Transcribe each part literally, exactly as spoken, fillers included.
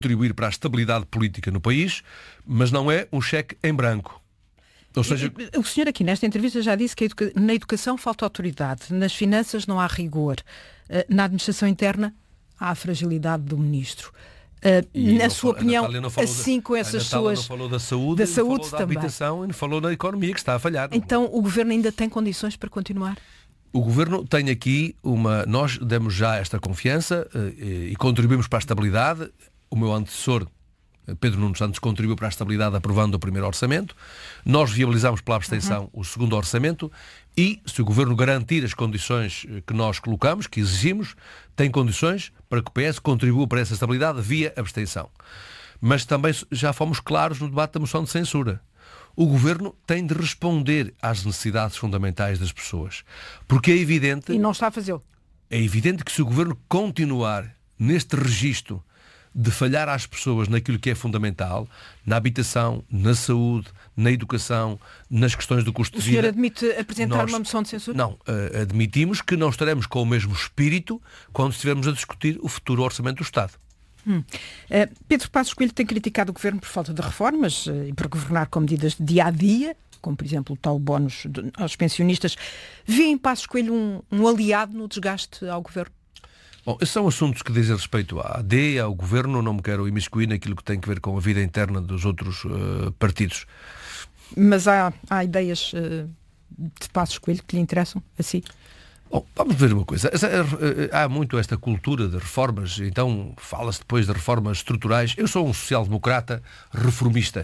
contribuir para a estabilidade política no país, mas não é um cheque em branco. Ou seja... O senhor aqui nesta entrevista já disse que educa... na educação falta autoridade, nas finanças não há rigor, na administração interna há a fragilidade do ministro. Uh, na sua falou, opinião, assim da, com essas suas... não falou da saúde, da saúde falou da também. habitação e não falou na economia, que está a falhar. Então o Governo ainda tem condições para continuar? O Governo tem aqui uma... Nós demos já esta confiança e, e contribuímos para a estabilidade. O meu antecessor, Pedro Nuno Santos, contribuiu para a estabilidade aprovando o primeiro orçamento. Nós viabilizámos pela abstenção uhum. o segundo orçamento e, se o Governo garantir as condições que nós colocamos, que exigimos, tem condições para que o P S contribua para essa estabilidade via abstenção. Mas também já fomos claros no debate da moção de censura. O Governo tem de responder às necessidades fundamentais das pessoas. Porque é evidente... E não está a fazê-lo. É evidente que se o Governo continuar neste registro de falhar às pessoas naquilo que é fundamental, na habitação, na saúde, na educação, nas questões do custo de vida... O senhor admite apresentar nós, uma moção de censura? Não, uh, admitimos que não estaremos com o mesmo espírito quando estivermos a discutir o futuro orçamento do Estado. Hum. Uh, Pedro Passos Coelho tem criticado o Governo por falta de reformas uh, e por governar com medidas de dia-a-dia, como por exemplo o tal bónus de, aos pensionistas. Vê em Passos Coelho um, um aliado no desgaste ao Governo? Bom, esses são assuntos que dizem respeito à A D, ao Governo, não me quero imiscuir naquilo que tem que ver com a vida interna dos outros uh, partidos. Mas há, há ideias uh, de Passos Coelho que lhe interessam, assim? Bom, vamos ver uma coisa. Há muito esta cultura de reformas, então fala-se depois de reformas estruturais. Eu sou um social-democrata reformista.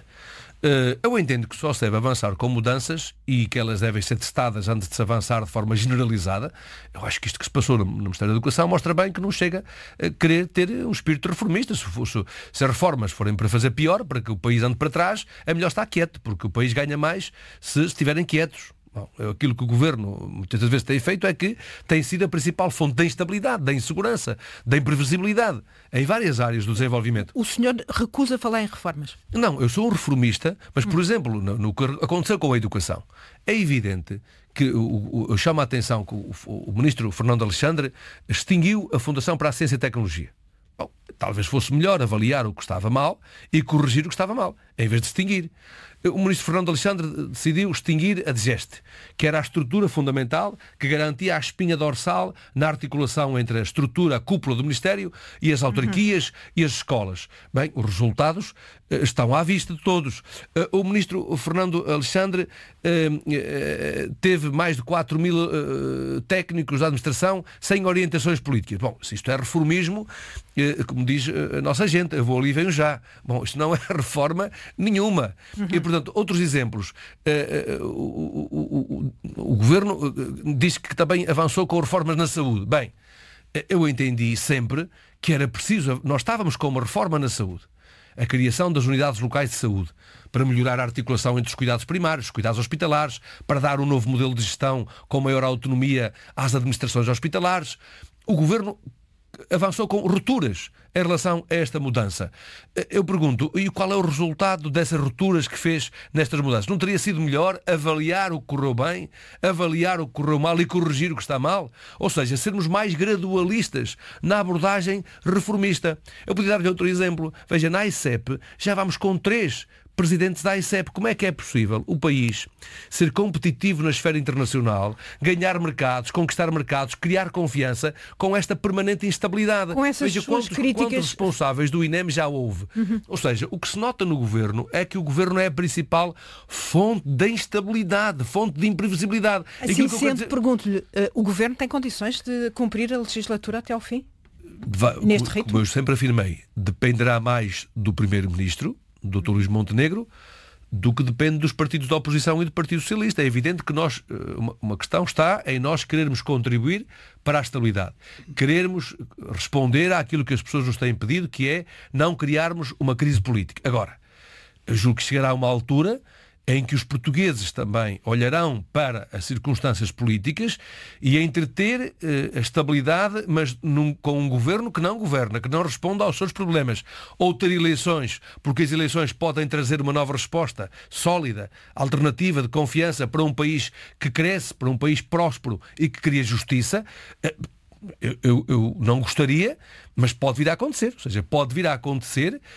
Eu entendo que só se deve avançar com mudanças e que elas devem ser testadas antes de se avançar de forma generalizada. Eu acho que isto que se passou no Ministério da Educação mostra bem que não chega a querer ter um espírito reformista. Se, fosse, se as reformas forem para fazer pior, para que o país ande para trás, é melhor estar quieto, porque o país ganha mais se estiverem quietos. Bom, aquilo que o Governo muitas vezes tem feito é que tem sido a principal fonte da instabilidade, da insegurança, da imprevisibilidade em várias áreas do desenvolvimento. O senhor recusa falar em reformas? Não, eu sou um reformista, mas, por hum. exemplo, no, no que aconteceu com a educação, é evidente que o, o, eu chamo a atenção que o, o Ministro Fernando Alexandre extinguiu a Fundação para a Ciência e Tecnologia. Bom, talvez fosse melhor avaliar o que estava mal e corrigir o que estava mal, em vez de extinguir. O Ministro Fernando Alexandre decidiu extinguir a DGEST, que era a estrutura fundamental que garantia a espinha dorsal na articulação entre a estrutura, a cúpula do Ministério e as autarquias uhum. e as escolas. Bem, os resultados uh, estão à vista de todos. Uh, o Ministro Fernando Alexandre uh, uh, teve mais de quatro mil uh, técnicos da administração sem orientações políticas. Bom, se isto é reformismo, uh, como diz uh, a nossa gente, eu vou ali e venho já. Bom, isto não é reforma nenhuma. Uhum. E, portanto, outros exemplos. Uh, uh, o, o, o, o Governo uh, diz que também avançou com reformas na saúde. Bem, uh, eu entendi sempre que era preciso... Nós estávamos com uma reforma na saúde. A criação das unidades locais de saúde, para melhorar a articulação entre os cuidados primários, os cuidados hospitalares, para dar um novo modelo de gestão com maior autonomia às administrações hospitalares. O Governo avançou com rupturas em relação a esta mudança. Eu pergunto, e qual é o resultado dessas rupturas que fez nestas mudanças? Não teria sido melhor avaliar o que correu bem, avaliar o que correu mal e corrigir o que está mal? Ou seja, sermos mais gradualistas na abordagem reformista. Eu podia dar-lhe outro exemplo. Veja, na AICEP já vamos com três presidentes da AICEP. Como é que é possível o país ser competitivo na esfera internacional, ganhar mercados, conquistar mercados, criar confiança com esta permanente instabilidade? Com essas Veja, suas quantos, críticas... quantos responsáveis do INEM já houve. Uhum. Ou seja, o que se nota no Governo é que o Governo é a principal fonte da instabilidade, fonte de imprevisibilidade. Assim sendo, dizer... pergunto-lhe, uh, o Governo tem condições de cumprir a legislatura até ao fim? Vai, Neste como, ritmo? Como eu sempre afirmei, dependerá mais do Primeiro-Ministro, doutor Luís Montenegro, do que depende dos partidos da oposição e do Partido Socialista. É evidente que nós, uma, uma questão está em nós querermos contribuir para a estabilidade. Querermos responder àquilo que as pessoas nos têm pedido, que é não criarmos uma crise política. Agora, eu julgo que chegará uma altura em que os portugueses também olharão para as circunstâncias políticas e a entreter eh, a estabilidade, mas num, com um governo que não governa, que não responda aos seus problemas. Ou ter eleições, porque as eleições podem trazer uma nova resposta sólida, alternativa, de confiança para um país que cresce, para um país próspero e que cria justiça. Eh, eu, eu, eu não gostaria, mas pode vir a acontecer. Ou seja, pode vir a acontecer